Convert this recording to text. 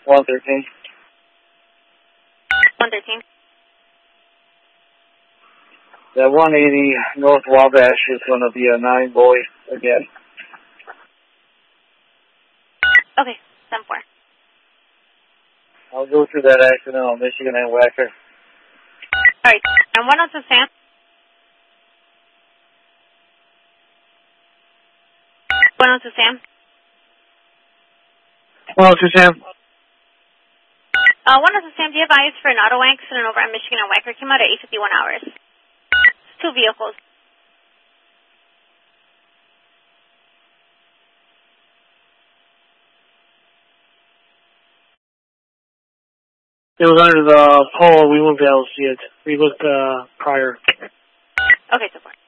113. 113. That 180 North Wabash is going to be a 9 boy again. Okay, 10-4. I'll go through that accident on Michigan and Wacker. Alright, and 102 Sam. 102 Sam. 102 Sam. 102 Sam, do you have eyes for an auto accident over at Michigan and Wacker? Came out at 8:51 hours. It's 2 vehicles. It was under the pole. We won't be able to see it. We looked prior. Okay, so far.